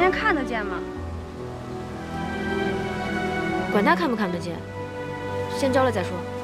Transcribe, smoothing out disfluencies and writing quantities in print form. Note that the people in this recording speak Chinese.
天看得见吗？ 管他看不看得见，先招了再说。